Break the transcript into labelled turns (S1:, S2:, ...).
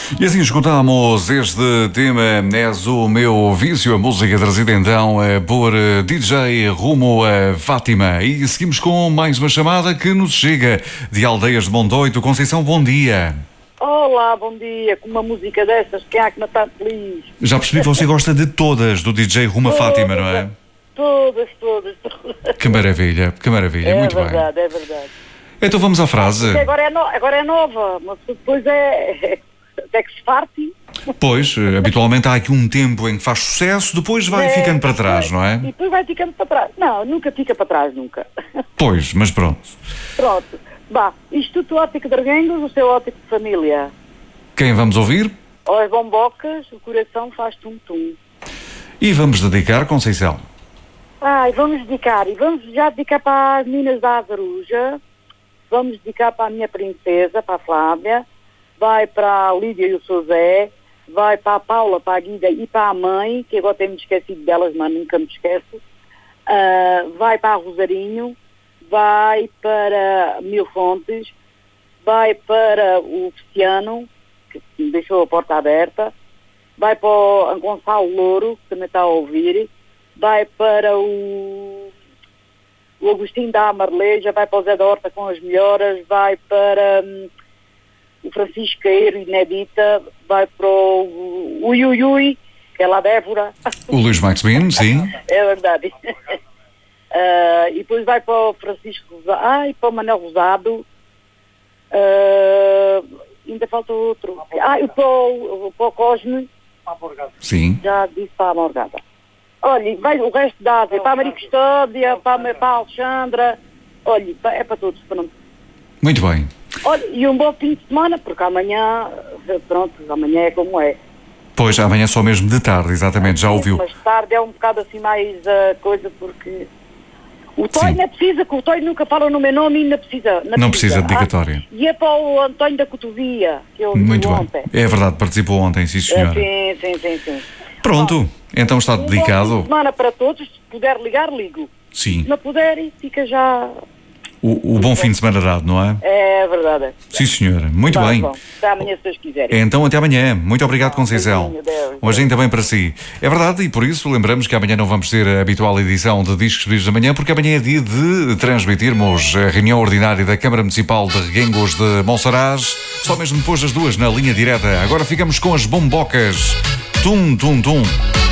S1: E assim escutamos este tema, És o Meu Vício, a música trazida então por DJ Rumo a Fátima. E seguimos com mais uma chamada que nos chega de Aldeias de Mondoito. Conceição, bom dia.
S2: Olá, bom dia. Com uma música dessas, quem há que não está feliz?
S1: Já percebi que você gosta de todas do DJ Rumo a Fátima, não é?
S2: Todas.
S1: Que maravilha, muito
S2: verdade,
S1: bem.
S2: é verdade.
S1: Então vamos à frase.
S2: Agora é nova, mas depois até que se parte.
S1: Pois, habitualmente há aqui um tempo em que faz sucesso, depois vai ficando para trás, não é?
S2: E depois vai ficando para trás. Não, nunca fica para trás, nunca.
S1: Pois, mas pronto.
S2: Pronto. Bah, Instituto Óptico de Arguengos, o seu óptico de família.
S1: Quem vamos ouvir?
S2: Aos bombocas, o coração faz tum-tum.
S1: E vamos dedicar, Conceição.
S2: E vamos já dedicar para as meninas da Averuja, vamos dedicar para a minha princesa, para a Flávia, vai para a Lídia e o José, vai para a Paula, para a Guida e para a mãe, que agora tenho-me esquecido delas, mas nunca me esqueço, vai para a Rosarinho, vai para Mil Fontes, vai para o Cristiano, que me deixou a porta aberta, vai para o Gonçalo Louro, que também está a ouvir, vai para o Agostinho da Amarleja, vai para o Zé da Horta com as melhoras, vai para o Francisco Caeiro e Nedita, vai para o Uiuiui, que é lá da Évora.
S1: O Luís Maximino, sim.
S2: É verdade. E depois vai para o Francisco Rosado, e para o Manuel Rosado, ainda falta outro. E para o Cosme.
S1: Sim.
S2: Já disse para a Morgada. Olha, vai o resto da Ásia, para a Maria Custódia, para a Alexandra, olha, é para todos, pronto.
S1: Muito bem.
S2: Olha, e um bom fim de semana, porque amanhã, amanhã é como é.
S1: Pois, amanhã só mesmo de tarde, exatamente, já ouviu.
S2: Mas tarde é um bocado assim mais coisa, porque o Toy não precisa, que o Toy nunca fala no meu nome e ainda precisa.
S1: Não precisa de dedicatória.
S2: E é para o António da Cotovia, que eu
S1: muito bem.
S2: Ontem.
S1: É verdade, participou ontem, sim senhora.
S2: Sim.
S1: Pronto, então está dedicado.
S2: Bom fim de semana para todos, se puder ligar, ligo.
S1: Sim.
S2: Se não puder, fica já...
S1: O bom fim de semana dado, não é?
S2: É verdade.
S1: Sim senhora, muito bem.
S2: Bom. Até amanhã, se Deus quiserem.
S1: Então até amanhã. Muito obrigado, Conceição. Um beijinho também para si. É verdade, e por isso lembramos que amanhã não vamos ter a habitual edição de Discos Vives da Manhã, porque amanhã é dia de transmitirmos a reunião ordinária da Câmara Municipal de Reguengos de Monsaraz, só mesmo depois das 2 na linha direta. Agora ficamos com as bombocas. Tum, tum, tum.